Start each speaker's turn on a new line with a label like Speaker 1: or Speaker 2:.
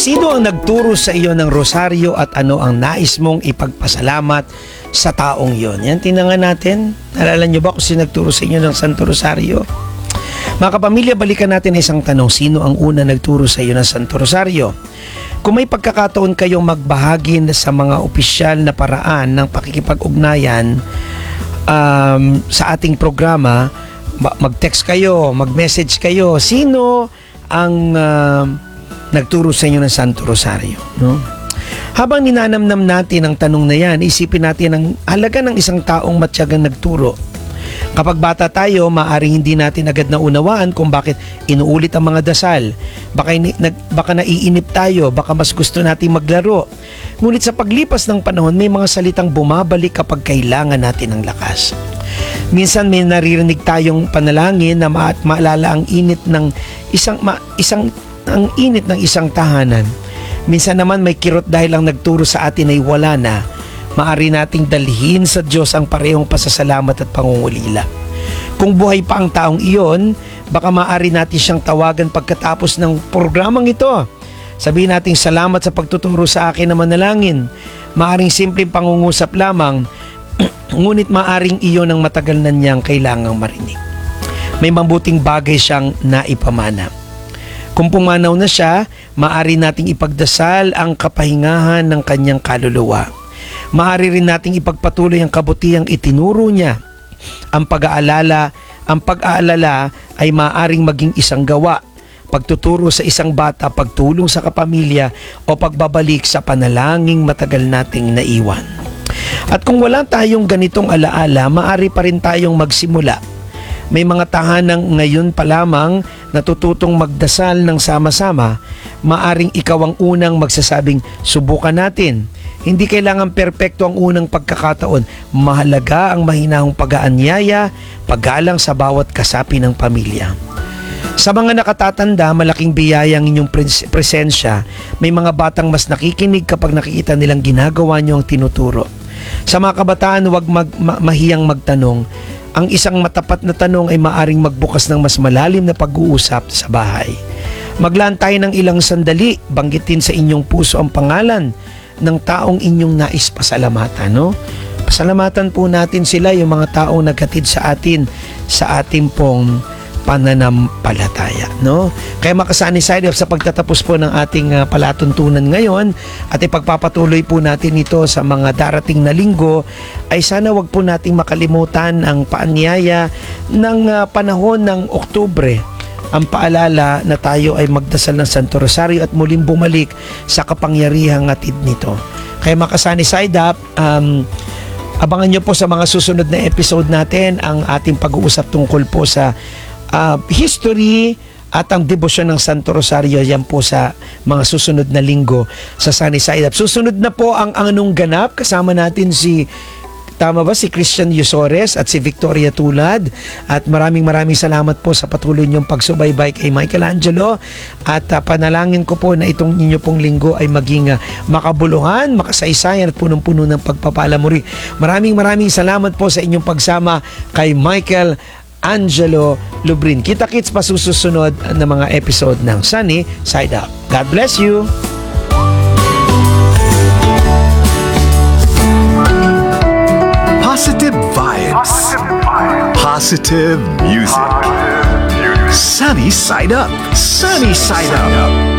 Speaker 1: Sino ang nagturo sa iyo ng rosaryo at ano ang nais mong ipagpasalamat sa taong yon? Yan, tinangan natin. Nalala nyo ba kung sino nagturo sa inyo ng Santo Rosario? Mga kapamilya, balikan natin isang tanong. Sino ang una nagturo sa iyo ng Santo Rosario? Kung may pagkakataon kayong magbahagi sa mga opisyal na paraan ng pakikipag-ugnayan sa ating programa, mag-text kayo, mag-message kayo. Sino ang nagturo sa inyo ng Santo Rosario, no? Habang ninanamnam natin ang tanong na yan, isipin natin ang halaga ng isang taong matyagang nagturo. Kapag bata tayo, maaaring hindi natin agad naunawaan kung bakit inuulit ang mga dasal. Baka naiinip tayo, baka mas gusto natin maglaro. Ngunit sa paglipas ng panahon, may mga salitang bumabalik kapag kailangan natin ng lakas. Minsan may naririnig tayong panalangin na maalala ang init ng isang tahanan. Minsan naman may kirot dahil ang nagturo sa atin ay wala na. Maari nating dalhin sa Diyos ang parehong pasasalamat at pangungulila. Kung buhay pa ang taong iyon, baka maari natin siyang tawagan pagkatapos ng programang ito. Sabihin natin, salamat sa pagtuturo sa akin na manalangin. Maaring simpleng pangungusap lamang, ngunit maaring iyon ang matagal na niyang kailangang marinig. May mabuting bagay siyang naipamana. Kung pumanaw na siya, maaari nating ipagdasal ang kapahingahan ng kanyang kaluluwa. Maaari rin nating ipagpatuloy ang kabutihang itinuro niya. Ang pag-aalala ay maaaring maging isang gawa, pagtuturo sa isang bata, pagtulong sa kapamilya o pagbabalik sa panalangin matagal nating naiwan. At kung wala tayong ganitong alaala, maaari pa rin tayong magsimula. May mga tahanang ngayon pa lamang natututong magdasal ng sama-sama. Maaring ikaw ang unang magsasabing, subukan natin. Hindi kailangan perpekto ang unang pagkakataon. Mahalaga ang mahinahong pag-aanyaya, paggalang sa bawat kasapi ng pamilya. Sa mga nakatatanda, malaking biyaya ang inyong presensya. May mga batang mas nakikinig kapag nakikita nilang ginagawa niyo ang tinuturo. Sa mga kabataan, huwag mahiyang magtanong. Ang isang matapat na tanong ay maaring magbukas ng mas malalim na pag-uusap sa bahay. Maglaan tayo ng ilang sandali, banggitin sa inyong puso ang pangalan ng taong inyong nais pasalamatan, no? Pasalamatan po natin sila, yung mga taong naghatid sa atin sa ating pong pananampalataya, no? Kaya makasani side up sa pagtatapos po ng ating palatuntunan ngayon at ipagpapatuloy po natin ito sa mga darating na linggo, ay sana wag po nating makalimutan ang paanyaya ng panahon ng Oktubre. Ang paalala na tayo ay magdasal ng Santo Rosario at muling bumalik sa kapangyarihang hatid nito. Kaya makasani side up, abangan nyo po sa mga susunod na episode natin ang ating pag-uusap tungkol po sa history at ang debosyon ng Santo Rosario. Yan po sa mga susunod na linggo sa Sunny Side Up. Susunod na po ang anong ganap. Kasama natin si Christian Yusores at si Victoria Tulad. At maraming salamat po sa patuloy niyong pagsubaybay kay Michelangelo. At panalangin ko po na itong inyo pong linggo ay maging makabuluhan, makasaysayan at punong-puno ng pagpapala muli. Maraming salamat po sa inyong pagsama kay Michelangelo Lubrin. Kita-kits pa susunod na mga episode ng Sunny Side Up. God bless you!
Speaker 2: Positive vibes. Positive music. Sunny Side Up. Sunny Side Up.